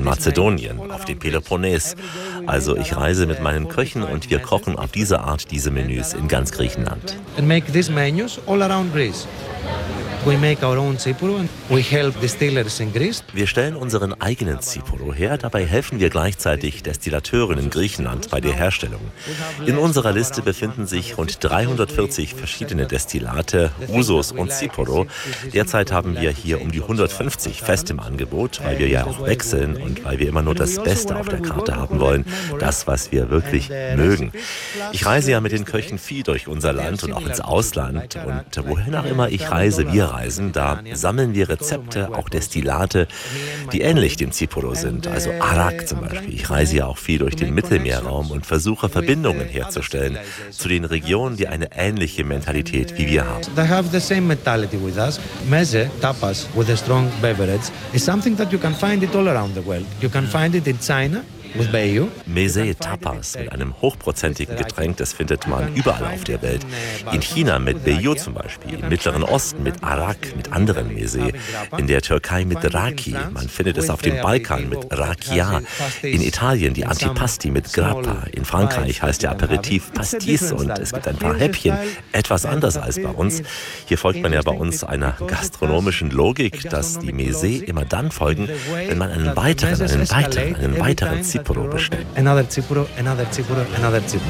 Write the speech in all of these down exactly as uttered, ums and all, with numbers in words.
Mazedonien, auf dem Peloponnes. Also ich reise mit meinen Köchen und wir kochen auf diese Art diese Menüs in ganz Griechenland. And make these menus all around Greece. We make our own tsipouro and we help distillers in Greece. Wir stellen unseren eigenen Tsipouro her, dabei helfen wir gleichzeitig Destillateuren in Griechenland bei der Herstellung. In unserer Liste befinden sich rund dreihundertvierzig verschiedene Destillate, Ousos und Tsipouro. Derzeit haben wir hier um die hundertfünfzig fest im Angebot, weil wir ja auch wechseln und weil wir immer nur das Beste auf der Karte haben wollen, das, was wir wirklich mögen. Ich reise ja mit den Köchen viel durch unser Land und auch ins Ausland und wohin auch immer ich reise, wir reisen. Da sammeln wir Rezepte, auch Destillate, die ähnlich dem Tsipouro sind, also Arak zum Beispiel. Ich reise ja auch viel durch den Mittelmeerraum und versuche Verbindungen herzustellen zu den Regionen, die eine ähnliche Mentalität wie wir haben. They have the same mentality with us. Meze, tapas with a strong beverage, is something that you can find it all around the world. You can find it in China. Meze Tapas mit einem hochprozentigen Getränk, das findet man überall auf der Welt. In China mit Beiyu zum Beispiel, im Mittleren Osten mit Arak, mit anderen Meze, in der Türkei mit Raki, man findet es auf dem Balkan mit Rakia, in Italien die Antipasti mit Grappa, in Frankreich heißt der Aperitif Pastis und es gibt ein paar Häppchen, etwas anders als bei uns. Hier folgt man ja bei uns einer gastronomischen Logik, dass die Meze immer dann folgen, wenn man einen weiteren, einen weiteren, einen weiteren Tsipouro bestellt. Another tsipouro, another tsipouro, another tsipouro.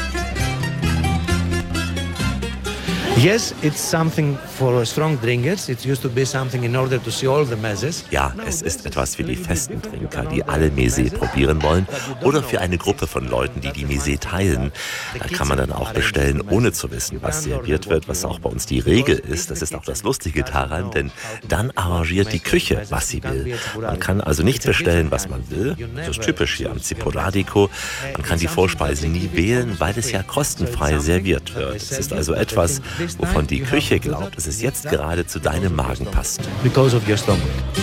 Yes, it's something for strong drinkers. It used to be something in order to see all the mezes. Ja, es ist etwas für die festen Trinker, die alle Meze probieren wollen, oder für eine Gruppe von Leuten, die die Meze teilen. Da kann man dann auch bestellen, ohne zu wissen, was serviert wird, was auch bei uns die Regel ist. Das ist auch das Lustige daran, denn dann arrangiert die Küche, was sie will. Man kann also nicht bestellen, was man will. Das ist typisch hier am Tsipouradico. Man kann die Vorspeise nie wählen, weil es ja kostenfrei serviert wird. Es ist also etwas, wovon die Küche glaubt, dass es jetzt gerade zu deinem Magen passt. Because of your stomach.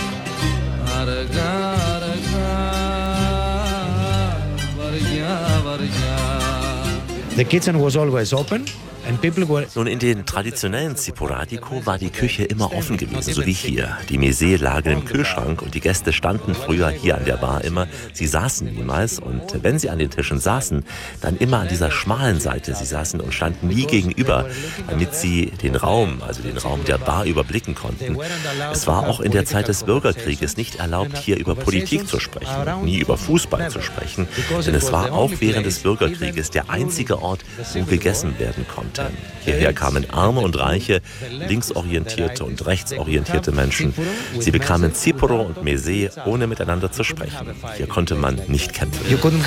The kitchen was always open. Nun, in den traditionellen Tsipouradico war die Küche immer offen gewesen, so wie hier. Die Meze lagen im Kühlschrank und die Gäste standen früher hier an der Bar immer. Sie saßen niemals und wenn sie an den Tischen saßen, dann immer an dieser schmalen Seite. Sie saßen und standen nie gegenüber, damit sie den Raum, also den Raum der Bar überblicken konnten. Es war auch in der Zeit des Bürgerkrieges nicht erlaubt, hier über Politik zu sprechen, nie über Fußball zu sprechen, denn es war auch während des Bürgerkrieges der einzige Ort, wo gegessen werden konnte. Hierher kamen Arme und Reiche, linksorientierte und rechtsorientierte Menschen. Sie bekamen Tsipouro und Meze, ohne miteinander zu sprechen. Hier konnte man nicht kämpfen.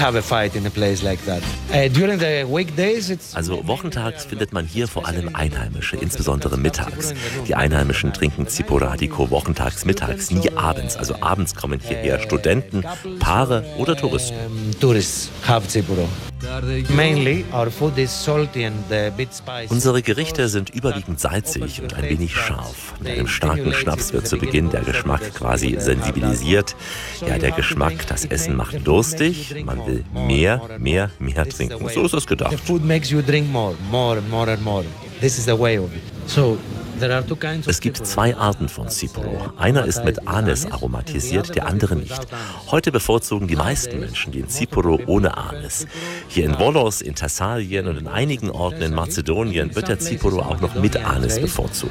Also wochentags findet man hier vor allem Einheimische, insbesondere mittags. Die Einheimischen trinken Tsipouradico wochentags mittags, nie abends. Also abends kommen hierher Studenten, Paare oder Touristen. Tourists have Tsipouro. Mainly our food is salty and a bit spicy. Unsere Gerichte sind überwiegend salzig und ein wenig scharf. Mit einem starken Schnaps wird zu Beginn der Geschmack quasi sensibilisiert. Ja, der Geschmack, das Essen macht durstig. Man will mehr, mehr, mehr trinken. So ist es gedacht. The food makes you drink more, more and more and more. This is the way of it. So es gibt zwei Arten von Tsipouro. Einer ist mit Anis aromatisiert, der andere nicht. Heute bevorzugen die meisten Menschen den Tsipouro ohne Anis. Hier in Volos, in Thessalien und in einigen Orten in Mazedonien wird der Tsipouro auch noch mit Anis bevorzugt.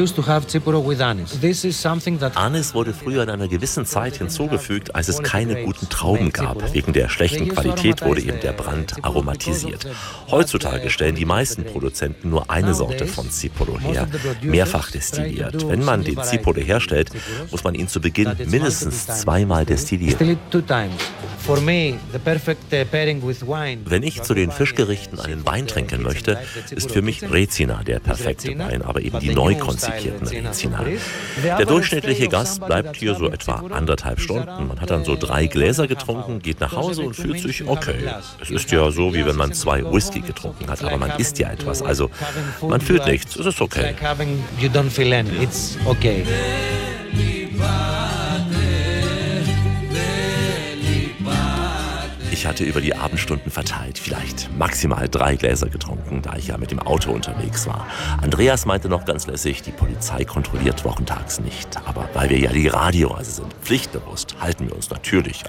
Anis wurde früher in einer gewissen Zeit hinzugefügt, als es keine guten Trauben gab. Wegen der schlechten Qualität wurde eben der Brand aromatisiert. Heutzutage stellen die meisten Produzenten nur eine Sorte von Tsipouro her. Mehrfach destilliert. Wenn man den Tsipouro herstellt, muss man ihn zu Beginn mindestens zweimal destillieren. Wenn ich zu den Fischgerichten einen Wein trinken möchte, ist für mich Rezina der perfekte Wein, aber eben die neu konzipierten Rezina. Der durchschnittliche Gast bleibt hier so etwa anderthalb Stunden. Man hat dann so drei Gläser getrunken, geht nach Hause und fühlt sich okay. Es ist ja so, wie wenn man zwei Whisky getrunken hat, aber man isst ja etwas. Also man fühlt nichts, es ist okay. You don't feel any. It's okay. Ich hatte über die Abendstunden verteilt vielleicht maximal drei Gläser getrunken, da ich ja mit dem Auto unterwegs war. Andreas meinte noch ganz lässig, die Polizei kontrolliert wochentags nicht. Aber weil wir ja die Radioreise sind, pflichtbewusst, halten wir uns natürlich